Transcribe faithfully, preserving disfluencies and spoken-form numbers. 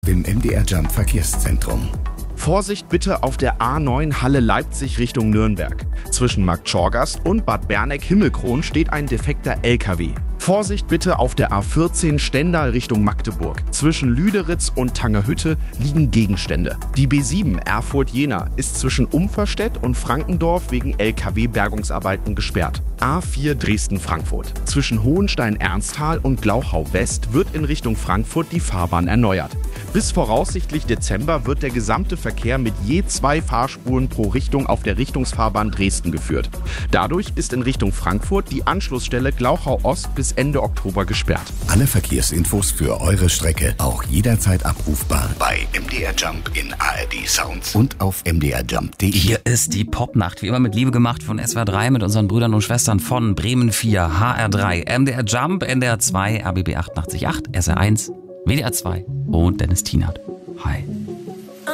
Im M D R Jump Verkehrszentrum. Vorsicht bitte auf der A neun Halle Leipzig Richtung Nürnberg. Zwischen Markt Schorgast und Bad Berneck-Himmelkron steht ein defekter L K W. Vorsicht bitte auf der A vierzehn Stendal Richtung Magdeburg. Zwischen Lüderitz und Tangerhütte liegen Gegenstände. Die B sieben Erfurt-Jena ist zwischen Umferstedt und Frankendorf wegen L K W-Bergungsarbeiten gesperrt. A vier Dresden-Frankfurt. Zwischen Hohenstein-Ernsthal und Glauchau-West wird in Richtung Frankfurt die Fahrbahn erneuert. Bis voraussichtlich Dezember wird der gesamte Verkehr mit je zwei Fahrspuren pro Richtung auf der Richtungsfahrbahn Dresden geführt. Dadurch ist in Richtung Frankfurt die Anschlussstelle Glauchau-Ost bis Ende Oktober gesperrt. Alle Verkehrsinfos für eure Strecke auch jederzeit abrufbar bei M D R Jump in A R D Sounds und auf m d r jump punkt d e. Hier ist die Popnacht, wie immer mit Liebe gemacht von S W R drei mit unseren Brüdern und Schwestern von Bremen vier, H R drei, M D R Jump, N D R zwei, R B B achtundachtzig Komma acht, S R eins, W D R zwei und Dennis Tienert. Hi.